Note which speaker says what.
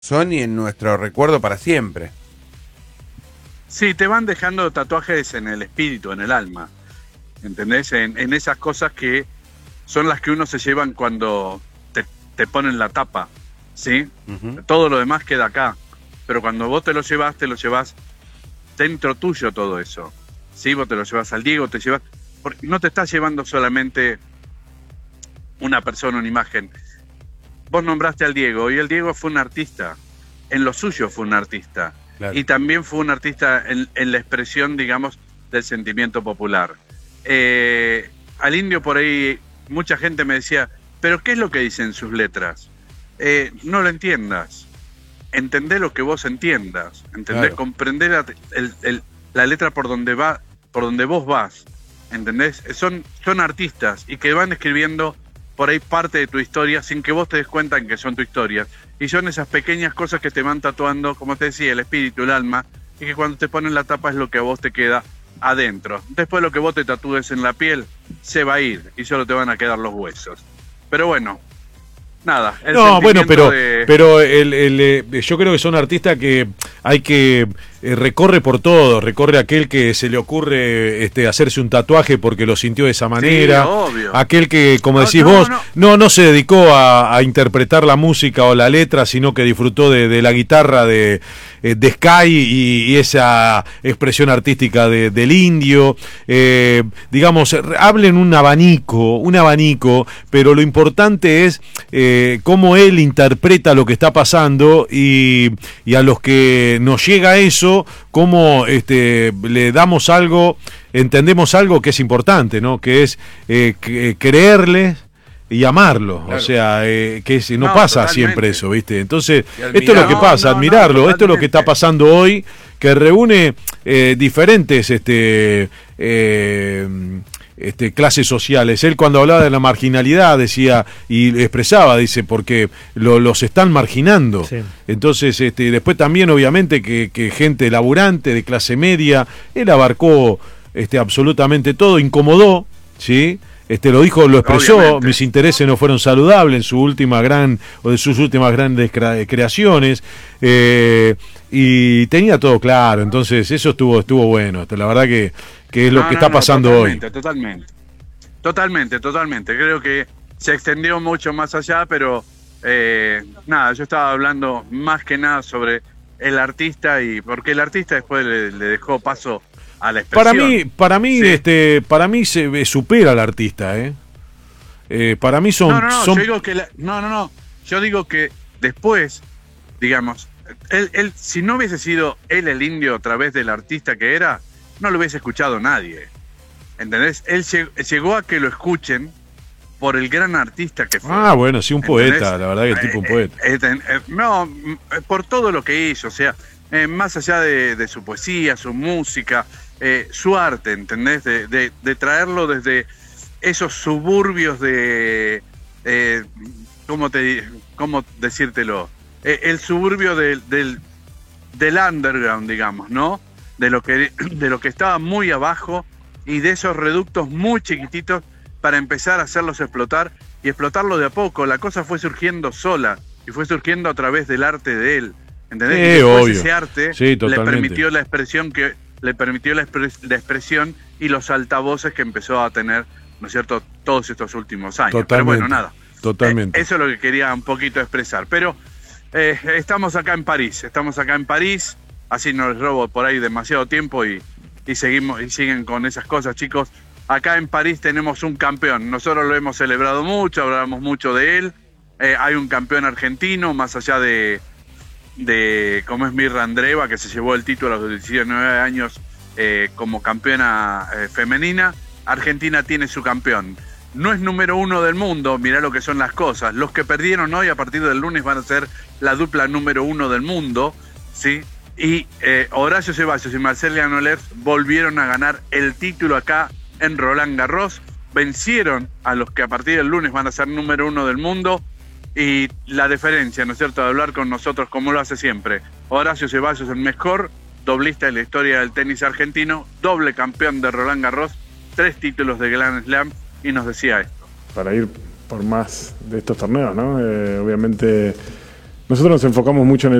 Speaker 1: son y en nuestro recuerdo para siempre.
Speaker 2: Sí, te van dejando tatuajes en el espíritu, en el alma, ¿entendés? En esas cosas que son las que uno se llevan cuando te ponen la tapa, ¿sí? Todo lo demás queda acá, pero cuando vos te lo llevas dentro tuyo todo eso, ¿sí? Vos te lo llevas al Diego, porque no te estás llevando solamente una persona, una imagen. Vos nombraste al Diego, y el Diego fue un artista, en lo suyo fue un artista. Claro. Y también fue un artista en la expresión, digamos, del sentimiento popular. Al Indio por ahí mucha gente me decía, ¿pero qué es lo que dicen sus letras? No lo entiendas. Entendé lo que vos entiendas. ¿Entendés? Claro. Comprendé la letra por donde vos vas. ¿Entendés? Son artistas y que van escribiendo por ahí parte de tu historia sin que vos te des cuenta en que son tu historia. Y son esas pequeñas cosas que te van tatuando, como te decía, el espíritu, el alma, y que cuando te ponen la tapa es lo que a vos te queda adentro. Después lo que vos te tatúes en la piel se va a ir y solo te van a quedar los huesos. Pero bueno, nada.
Speaker 3: No, bueno, pero yo creo que son artistas que hay que recorre por todo, recorre aquel que se le ocurre hacerse un tatuaje porque lo sintió de esa manera, sí, aquel que, como decís vos, no se dedicó a interpretar la música o la letra, sino que disfrutó de la guitarra de Sky y esa expresión artística del Indio, digamos, hablen un abanico, pero lo importante es cómo él interpreta lo que está pasando y a los que nos llega eso, cómo le damos algo, entendemos algo que es importante, ¿no? Que es creerle y amarlo, claro. O sea, no pasa totalmente. Siempre eso, ¿viste? Entonces, esto es lo que pasa, admirarlo, esto es lo que está pasando hoy, que reúne diferentes clases sociales. Él cuando hablaba de la marginalidad decía y expresaba, dice, porque los están marginando. Sí. Entonces, después también obviamente que gente laburante, de clase media, él abarcó absolutamente todo, incomodó, ¿sí? Lo dijo, lo expresó, obviamente. Mis intereses no fueron saludables en su última de sus últimas grandes creaciones, y tenía todo claro, entonces eso estuvo bueno, la verdad que es lo que está pasando hoy.
Speaker 2: Totalmente, creo que se extendió mucho más allá, pero nada, yo estaba hablando más que nada sobre el artista, y porque el artista después le dejó paso a la expresión.
Speaker 3: Para mí se supera al artista, para mí son...
Speaker 2: Yo digo que después, digamos, él si no hubiese sido él el Indio a través del artista que era, no lo hubiese escuchado nadie, ¿entendés? Él llegó a que lo escuchen por el gran artista que fue.
Speaker 3: Ah, bueno, sí, un poeta, la verdad que el tipo un poeta.
Speaker 2: Por todo lo que hizo, o sea, más allá de su poesía, su música, su arte, ¿entendés? De traerlo desde esos suburbios de... ¿cómo decírtelo? El suburbio del underground, digamos, ¿no? De lo que estaba muy abajo, y de esos reductos muy chiquititos para empezar a hacerlos explotar y explotarlo de a poco. La cosa fue surgiendo sola y fue surgiendo a través del arte de él, ¿entendés? Y después obvio. Ese arte le permitió la expresión y los altavoces que empezó a tener, ¿no es cierto?, todos estos últimos años.
Speaker 3: Totalmente.
Speaker 2: Pero bueno, nada.
Speaker 3: Totalmente.
Speaker 2: Eso es lo que quería un poquito expresar. Pero estamos acá en París, así no les robo por ahí demasiado tiempo y seguimos y siguen con esas cosas, chicos. Acá en París tenemos un campeón, nosotros lo hemos celebrado mucho, hablamos mucho de él. Hay un campeón argentino, más allá de como es Mirra Andreeva, que se llevó el título a los 19 años como campeona femenina. Argentina tiene su campeón. No es número 1 del mundo, mirá lo que son las cosas. Los que perdieron hoy a partir del lunes van a ser la dupla número 1 del mundo, ¿sí? Y Horacio Ceballos y Marcel Granollers volvieron a ganar el título acá en Roland Garros. Vencieron a los que a partir del lunes van a ser número 1 del mundo. Y la diferencia, ¿no es cierto?, de hablar con nosotros como lo hace siempre. Horacio Ceballos, el mejor doblista de la historia del tenis argentino, doble campeón de Roland Garros, 3 títulos de Grand Slam, y nos decía esto.
Speaker 4: Para ir por más de estos torneos, ¿no? Obviamente nosotros nos enfocamos mucho en el